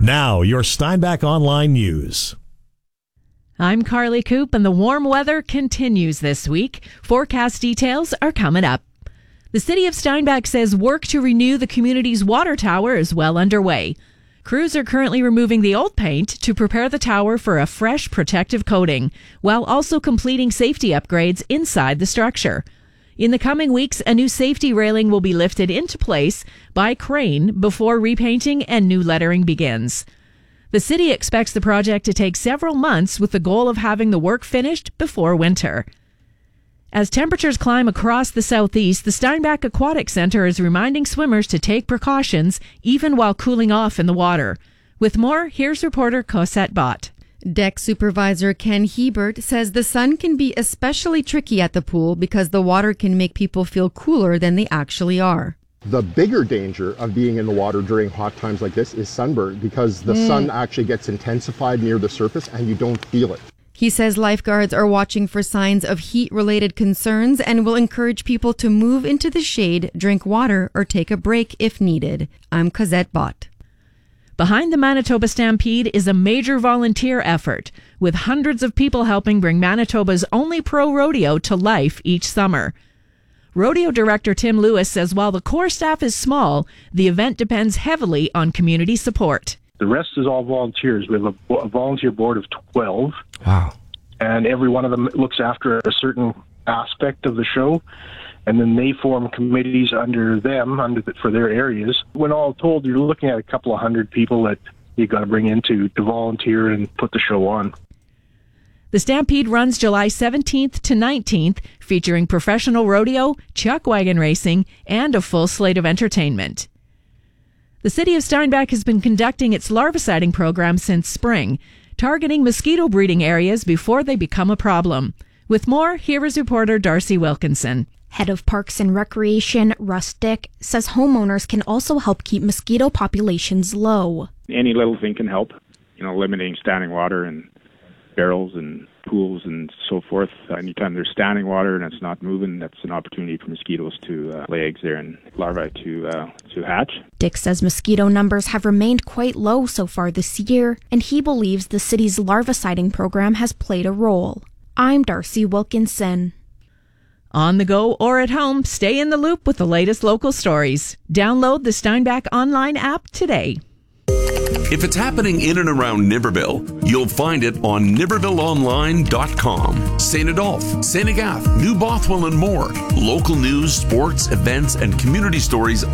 Now, your Steinbach Online News. I'm Carly Coop, and the warm weather continues this week. Forecast details are coming up. The city of Steinbach says work to renew the community's water tower is well underway. Crews are currently removing the old paint to prepare the tower for a fresh protective coating, while also completing safety upgrades inside the structure. In the coming weeks, a new safety railing will be lifted into place by crane before repainting and new lettering begins. The city expects the project to take several months with the goal of having the work finished before winter. As temperatures climb across the southeast, the Steinbach Aquatic Center is reminding swimmers to take precautions even while cooling off in the water. With more, here's reporter Cosette Bott. Deck supervisor Ken Hebert says the sun can be especially tricky at the pool because the water can make people feel cooler than they actually are. The bigger danger of being in the water during hot times like this is sunburn, because the sun actually gets intensified near the surface and you don't feel it. He says lifeguards are watching for signs of heat-related concerns and will encourage people to move into the shade, drink water, or take a break if needed. I'm Cosette Bott. Behind the Manitoba Stampede is a major volunteer effort, with hundreds of people helping bring Manitoba's only pro rodeo to life each summer. Rodeo director Tim Lewis says while the core staff is small, the event depends heavily on community support. The rest is all volunteers. We have a volunteer board of 12. Wow. And every one of them looks after a certain aspect of the show. And then they form committees under for their areas. When all told, you're looking at a couple of hundred people that you got to bring in to volunteer and put the show on. The Stampede runs July 17th to 19th, featuring professional rodeo, chuck wagon racing, and a full slate of entertainment. The city of Steinbach has been conducting its larviciding program since spring, targeting mosquito breeding areas before they become a problem. With more, here is reporter Darcy Wilkinson. Head of Parks and Recreation, Russ Dick, says homeowners can also help keep mosquito populations low. Any little thing can help, limiting standing water in barrels and pools and so forth. Anytime there's standing water and it's not moving, that's an opportunity for mosquitoes to lay eggs there and larvae to hatch. Dick says mosquito numbers have remained quite low so far this year, and he believes the city's larviciding program has played a role. I'm Darcy Wilkinson. On the go or at home, stay in the loop with the latest local stories. Download the Steinbach Online app today. If it's happening in and around Niverville, you'll find it on nivervilleonline.com. St. Adolphe, St. Agathe, New Bothwell, and more. Local news, sports, events, and community stories